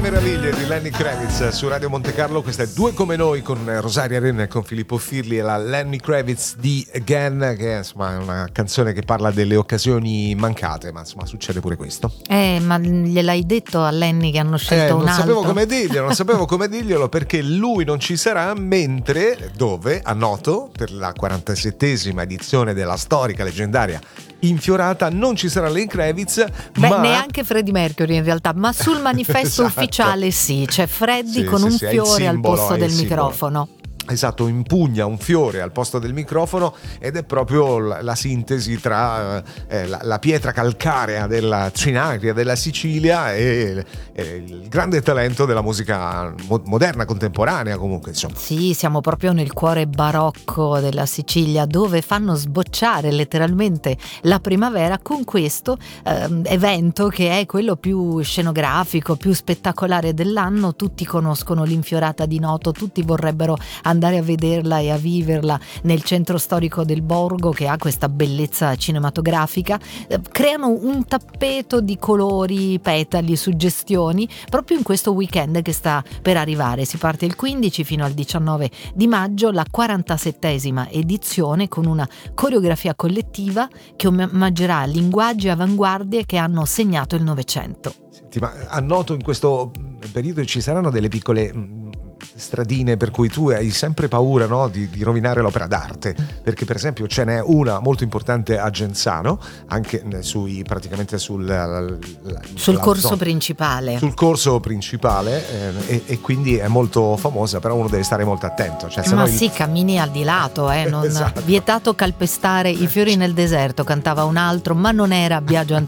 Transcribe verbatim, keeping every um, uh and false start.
meraviglie di Lenny Kravitz su Radio Monte Carlo. Questa è Due come noi con Rosaria Arena e con Filippo Firli e la Lenny Kravitz di Again, che è insomma una canzone che parla delle occasioni mancate, ma insomma succede pure questo. Eh, ma gliel'hai detto a Lenny che hanno scelto eh, un non altro? sapevo come dirglielo, non sapevo come dirglielo perché lui non ci sarà, mentre dove? A Noto, per la quarantasettesima edizione della storica leggendaria Infiorata, non ci sarà Lenny Kravitz. Beh, ma neanche Freddie Mercury in realtà, ma sul manifesto esatto. ufficiale sì, c'è Freddie sì, con sì, un sì, fiore al simbolo, posto del microfono. Esatto, impugna un fiore al posto del microfono ed è proprio la, la sintesi tra eh, la, la pietra calcarea della Trinacria, della Sicilia e, e il grande talento della musica mo- moderna, contemporanea comunque, insomma. Sì, siamo proprio nel cuore barocco della Sicilia, dove fanno sbocciare letteralmente la primavera con questo eh, evento che è quello più scenografico, più spettacolare dell'anno. Tutti conoscono l'Infiorata di Noto, tutti vorrebbero andare a vederla e a viverla nel centro storico del borgo, che ha questa bellezza cinematografica. Eh, creano un tappeto di colori, petali, suggestioni proprio in questo weekend che sta per arrivare. Si parte il quindici fino al diciannove di maggio, la quarantasettesima edizione, con una coreografia collettiva che omaggerà linguaggi e avanguardie che hanno segnato il Novecento. Senti, ma a Noto in questo periodo ci saranno delle piccole stradine per cui tu hai sempre paura, no, di, di rovinare l'opera d'arte, perché per esempio ce n'è una molto importante a Genzano, anche sui praticamente sul la, la, sul la corso zona, principale sul corso principale eh, e, e quindi è molto famosa, però uno deve stare molto attento, cioè, ma il... sì, cammini al di lato, eh, non esatto. Vietato calpestare i fiori nel deserto, cantava un altro, ma non era Biagio